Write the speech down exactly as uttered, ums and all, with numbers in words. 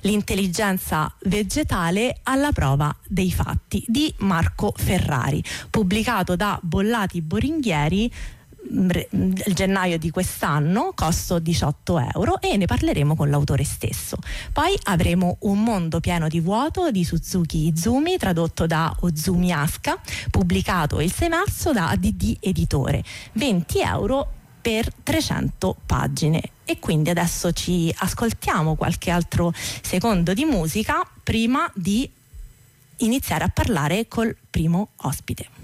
L'intelligenza vegetale alla prova dei fatti di Marco Ferrari, pubblicato da Bollati Boringhieri il gennaio di quest'anno, costo diciotto euro, e ne parleremo con l'autore stesso. Poi avremo Un mondo pieno di vuoto di Suzuki Izumi, tradotto da Ozumi Asuka, pubblicato il sei marzo da A D D Editore, venti euro per trecento pagine. E quindi adesso ci ascoltiamo qualche altro secondo di musica prima di iniziare a parlare col primo ospite.